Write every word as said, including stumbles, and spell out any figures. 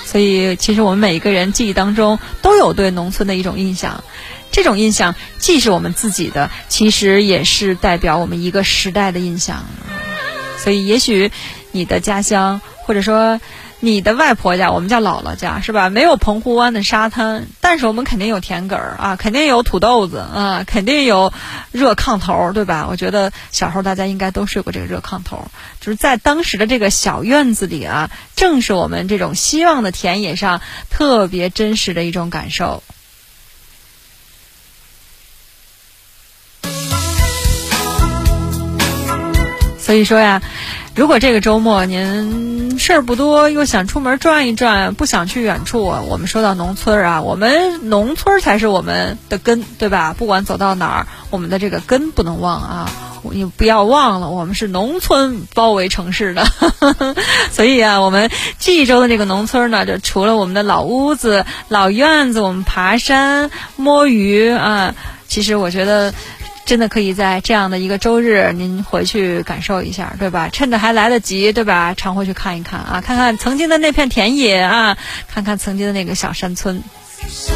所以其实我们每一个人记忆当中都有对农村的一种印象，这种印象既是我们自己的，其实也是代表我们一个时代的印象。所以也许你的家乡，或者说你的外婆家，我们叫姥姥家是吧，没有澎湖湾的沙滩，但是我们肯定有田埂啊，肯定有土豆子啊，肯定有热炕头，对吧？我觉得小时候大家应该都睡过这个热炕头，就是在当时的这个小院子里啊，正是我们这种希望的田野上特别真实的一种感受。所以说呀，如果这个周末您事儿不多，又想出门转一转，不想去远处，我们说到农村啊，我们农村才是我们的根，对吧？不管走到哪儿，我们的这个根不能忘啊，你不要忘了，我们是农村包围城市的。所以啊，我们济州的这个农村呢，就除了我们的老屋子、老院子，我们爬山、摸鱼啊，其实我觉得真的可以在这样的一个周日您回去感受一下，对吧？趁着还来得及，对吧？常回去看一看啊，看看曾经的那片田野啊，看看曾经的那个小山村。